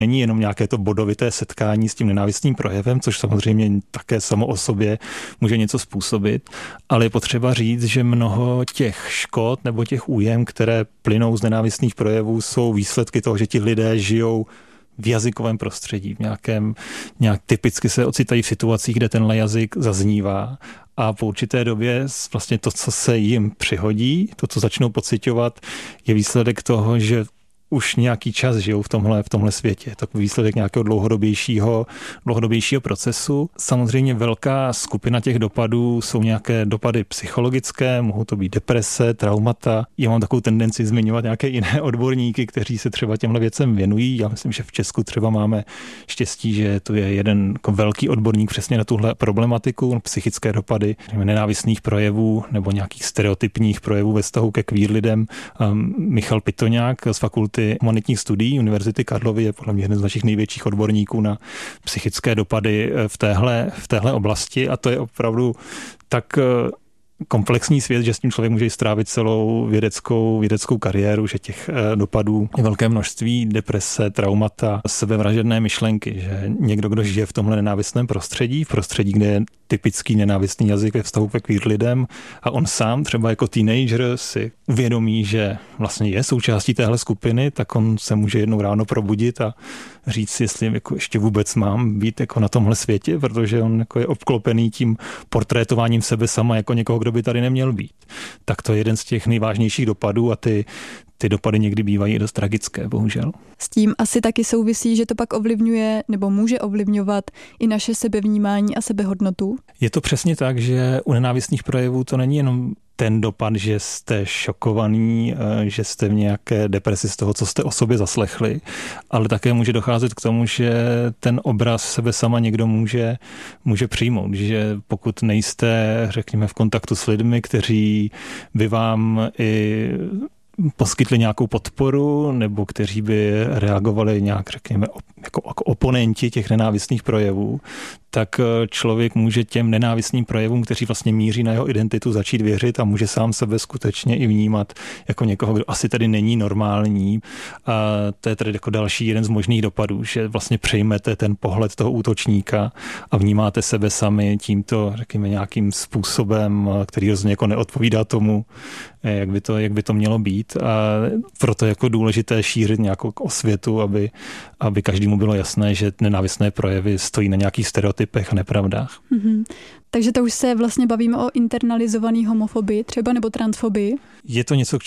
Není jenom nějaké to bodovité setkání s tím nenávistným projevem, což samozřejmě také samo o sobě může něco způsobit, ale je potřeba říct, že mnoho těch škod nebo těch újem, které plynou z nenávistných projevů, jsou výsledky toho, že ti lidé žijou v jazykovém prostředí, nějak typicky se ocitají v situacích, kde tenhle jazyk zaznívá a po určité době vlastně to, co se jim přihodí, to, co začnou pociťovat, je výsledek toho, že už nějaký čas žijou v tomhle světě. Je to výsledek nějakého dlouhodobějšího procesu. Samozřejmě velká skupina těch dopadů jsou nějaké dopady psychologické, mohou to být deprese, traumata. Já mám takovou tendenci zmiňovat nějaké jiné odborníky, kteří se třeba těmhle věcem věnují. Já myslím, že v Česku třeba máme štěstí, že to je jeden velký odborník přesně na tuhle problematiku, psychické dopady nenávistných projevů nebo nějakých stereotypních projevů ve vztahu ke queer lidem. Michal Pitoňák z fakulty humanitních studií Univerzity Karlovy je podle mě jeden z našich největších odborníků na psychické dopady v téhle oblasti a to je opravdu tak komplexní svět, že s tím člověk může strávit celou vědeckou kariéru, že těch dopadů je velké množství, deprese, traumata, sebevražedné myšlenky, že někdo, kdo žije v tomhle nenávistném prostředí, v prostředí, kde je typický nenávistný jazyk ve vztahu ke queer lidem a on sám třeba jako teenager si uvědomí, že vlastně je součástí téhle skupiny, tak on se může jednou ráno probudit a říct si, jestli jako ještě vůbec mám být jako na tomhle světě, protože on jako je obklopený tím portrétováním sebe sama jako někoho, kdo by tady neměl být. Tak to je jeden z těch nejvážnějších dopadů a ty dopady někdy bývají dost tragické, bohužel. S tím asi taky souvisí, že to pak ovlivňuje nebo může ovlivňovat i naše sebevnímání a sebehodnotu? Je to přesně tak, že u nenávistných projevů to není jenom ten dopad, že jste šokovaný, že jste v nějaké depresi z toho, co jste o sobě zaslechli, ale také může docházet k tomu, že ten obraz sebe sama někdo může přijmout, že pokud nejste, řekněme, v kontaktu s lidmi, kteří by vám i poskytli nějakou podporu, nebo kteří by reagovali nějak, řekněme, jako oponenti těch nenávistných projevů, tak člověk může těm nenávistným projevům, kteří vlastně míří na jeho identitu, začít věřit a může sám sebe skutečně i vnímat jako někoho, kdo asi tady není normální. A to je tedy jako další jeden z možných dopadů, že vlastně přejmete ten pohled toho útočníka a vnímáte sebe sami tímto, řekněme, nějakým způsobem, který rozhodně jako neodpovídá tomu, jak by to mělo být. A proto je jako důležité šířit nějakou osvětu, aby každému bylo jasné, že nenávistné projevy stojí na nějakých stereotypech a nepravdách. Mm-hmm. Takže to už se vlastně bavíme o internalizované homofobii třeba nebo transfobii? Je to něco,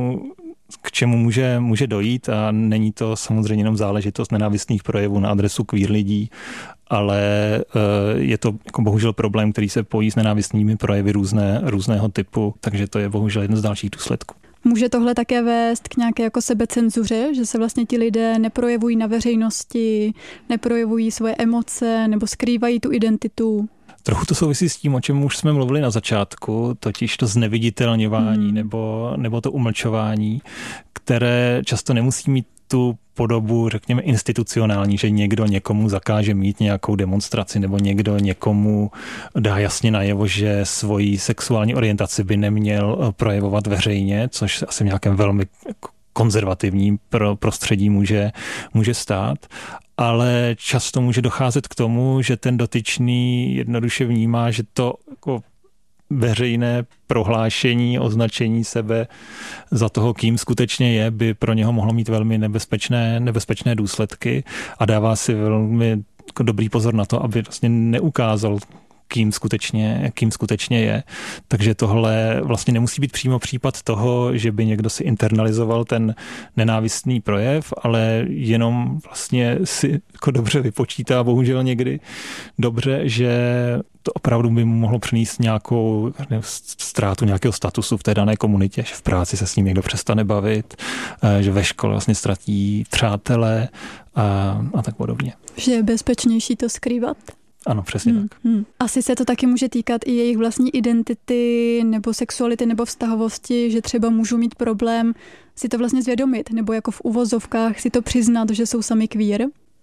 k čemu může dojít a není to samozřejmě jenom záležitost nenávistných projevů na adresu queer lidí, ale je to jako bohužel problém, který se pojí s nenávistnými projevy různého typu, takže to je bohužel jeden z dalších důsledků. Může tohle také vést k nějaké jako sebecenzuře, že se vlastně ti lidé neprojevují na veřejnosti, neprojevují svoje emoce nebo skrývají tu identitu? Trochu to souvisí s tím, o čem už jsme mluvili na začátku, totiž to zneviditelňování nebo to umlčování, které často nemusí mít tu podobu, řekněme, institucionální, že někdo někomu zakáže mít nějakou demonstraci nebo někdo někomu dá jasně najevo, že svoji sexuální orientaci by neměl projevovat veřejně, což asi v nějakém velmi konzervativním prostředí může stát. Ale často může docházet k tomu, že ten dotyčný jednoduše vnímá, že to jako veřejné prohlášení, označení sebe za toho, kým skutečně je, by pro něho mohlo mít velmi nebezpečné důsledky a dává si velmi jako dobrý pozor na to, aby vlastně neukázal, kým skutečně je. Takže tohle vlastně nemusí být přímo případ toho, že by někdo si internalizoval ten nenávistný projev, ale jenom vlastně si jako dobře vypočítá, bohužel někdy dobře, že to opravdu by mu mohlo přinést nějakou ztrátu nějakého statusu v té dané komunitě, že v práci se s ním někdo přestane bavit, že ve škole vlastně ztratí přátele a tak podobně. Že je bezpečnější to skrývat? Ano, přesně tak. Asi se to taky může týkat i jejich vlastní identity nebo sexuality nebo vztahovosti, že třeba můžou mít problém si to vlastně zvědomit nebo jako v uvozovkách si to přiznat, že jsou sami queer.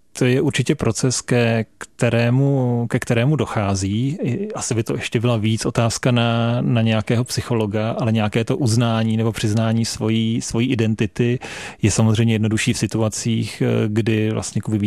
To je určitě proces, ke kterému dochází. Asi by to ještě byla víc otázka na nějakého psychologa, ale nějaké to uznání nebo přiznání svojí identity je samozřejmě jednodušší v situacích, kdy vlastně